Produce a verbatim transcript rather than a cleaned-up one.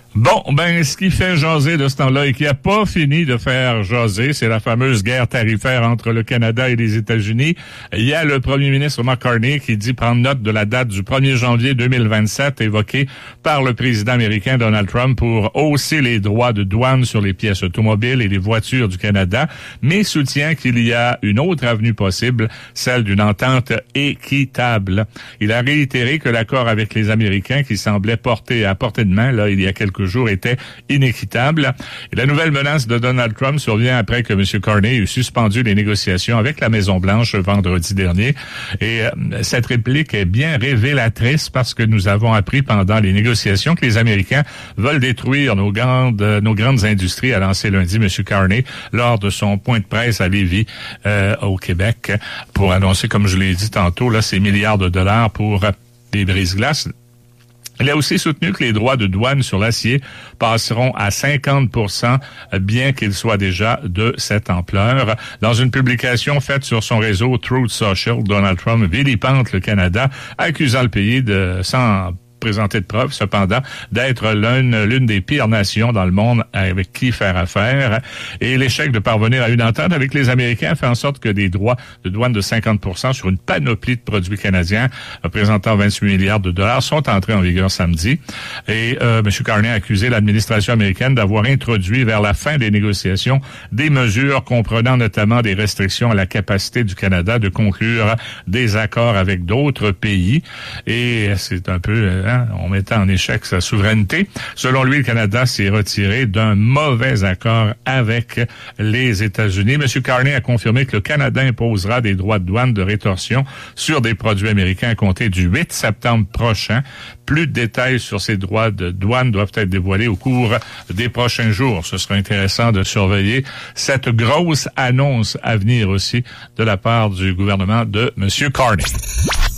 Bon, ben, ce qui fait jaser de ce temps-là et qui a pas fini de faire jaser, c'est la fameuse guerre tarifaire entre le Canada et les États-Unis. Il y a le premier ministre Mark Carney qui dit prendre note de la date du premier janvier deux mille vingt-sept évoquée par le président américain Donald Trump pour hausser les droits de douane sur les pièces automobiles et les voitures du Canada, mais soutient qu'il y a une autre avenue possible, celle d'une entente équitable. Il a réitéré que l'accord avec les Américains qui semblait porter à portée de main, là, il y a quelques jours était inéquitable. Et la nouvelle menace de Donald Trump survient après que M. Carney eut suspendu les négociations avec la Maison-Blanche vendredi dernier. Et euh, cette réplique est bien révélatrice parce que nous avons appris pendant les négociations que les Américains veulent détruire nos grandes, euh, nos grandes industries, a lancé lundi M. Carney lors de son point de presse à Lévis, euh, au Québec, pour annoncer, comme je l'ai dit tantôt, là, ces milliards de dollars pour euh, des brise-glaces. Il a aussi soutenu que les droits de douane sur l'acier passeront à cinquante pour cent, bien qu'ils soient déjà de cette ampleur. Dans une publication faite sur son réseau Truth Social, Donald Trump vilipende le Canada, accusant le pays de sans présenter de preuves, cependant, d'être l'une, l'une des pires nations dans le monde avec qui faire affaire. Et l'échec de parvenir à une entente avec les Américains fait en sorte que des droits de douane de cinquante pour cent sur une panoplie de produits canadiens représentant vingt-huit milliards de dollars sont entrés en vigueur samedi. Et euh, M. Carney a accusé l'administration américaine d'avoir introduit vers la fin des négociations des mesures comprenant notamment des restrictions à la capacité du Canada de conclure des accords avec d'autres pays. Et c'est un peu... on mettait en échec sa souveraineté. Selon lui, le Canada s'est retiré d'un mauvais accord avec les États-Unis. M. Carney a confirmé que le Canada imposera des droits de douane de rétorsion sur des produits américains à compter du huit septembre prochain. Plus de détails sur ces droits de douane doivent être dévoilés au cours des prochains jours. Ce sera intéressant de surveiller cette grosse annonce à venir aussi de la part du gouvernement de M. Carney.